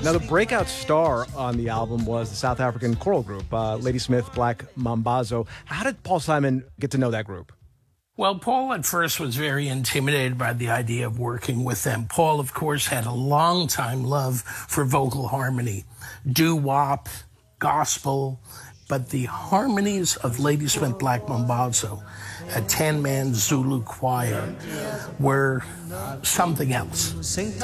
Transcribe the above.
Now, the breakout star on the album was the South African choral group, Ladysmith Black Mambazo. How did Paul Simon get to know that group? Well, Paul at first was very intimidated by the idea of working with them. Paul, of course, had a long-time love for vocal harmony, doo-wop, gospel, but the harmonies of Ladysmith Black Mambazo, a 10-man Zulu choir, were something else.